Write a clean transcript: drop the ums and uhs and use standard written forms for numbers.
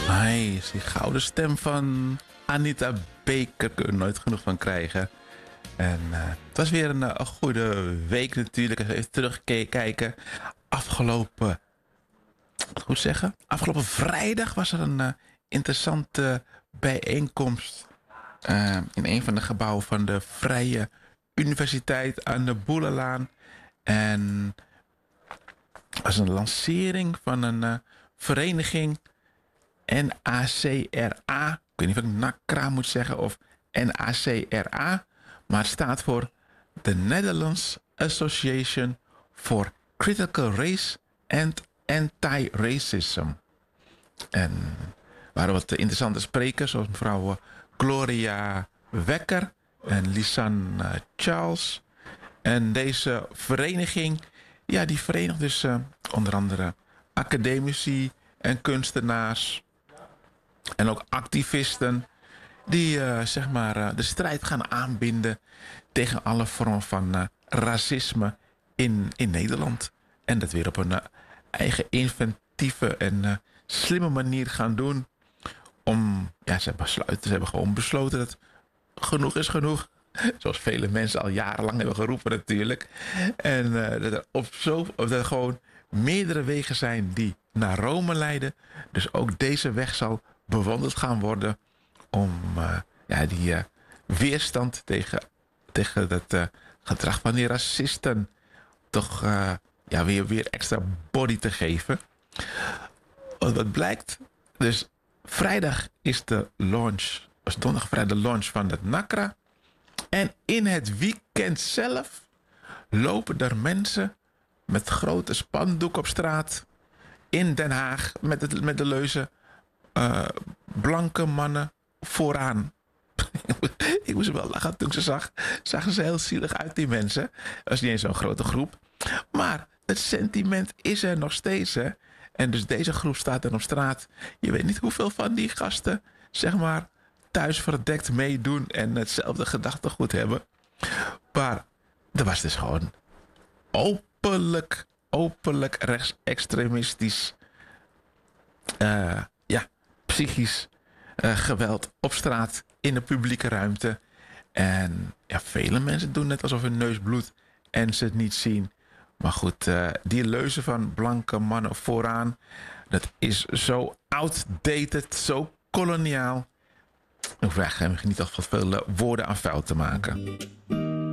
Nice, die gouden stem van Anita Baker kun je er nooit genoeg van krijgen. En het was weer een goede week natuurlijk. Even terugkijken. Afgelopen, goed zeggen, afgelopen vrijdag was er een interessante bijeenkomst in een van de gebouwen van de Vrije Universiteit aan de Boelenlaan. En het was een lancering van een vereniging NACRA. Ik weet niet of ik NACRA moet zeggen of NACRA. Maar het staat voor The Netherlands Association for Critical Race and Anti-Racism. En er waren wat interessante sprekers, zoals mevrouw Gloria Wekker en Lisanne Charles. En deze vereniging, ja, die verenigt dus onder andere academici en kunstenaars en ook activisten die zeg maar de strijd gaan aanbinden tegen alle vormen van racisme in Nederland. En dat weer op een eigen inventieve en slimme manier gaan doen. Ja, ze hebben gewoon besloten dat genoeg is genoeg. Zoals vele mensen al jarenlang hebben geroepen natuurlijk. En dat er gewoon meerdere wegen zijn die naar Rome leiden. Dus ook deze weg zal bewandeld gaan worden om die weerstand tegen dat gedrag van die racisten toch weer extra body te geven. Wat blijkt, dus vrijdag is de launch, donderdag vrijdag de launch van het NACRA. En in het weekend zelf lopen er mensen met grote spandoek op straat in Den Haag met de leuze blanke mannen vooraan. Ik moest wel lachen toen ik ze zag. Zagen ze heel zielig uit, die mensen. Dat was niet eens zo'n grote groep. Maar het sentiment is er nog steeds. Hè? En dus deze groep staat dan op straat. Je weet niet hoeveel van die gasten, zeg maar, thuis verdekt meedoen en hetzelfde gedachtegoed hebben. Maar er was dus gewoon openlijk rechtsextremistisch, psychisch geweld op straat in de publieke ruimte. En ja, vele mensen doen net alsof hun neus bloedt en ze het niet zien. Maar goed, die leuze van blanke mannen vooraan, dat is zo outdated, zo koloniaal. Ik hoef eigenlijk niet al veel woorden aan vuil te maken.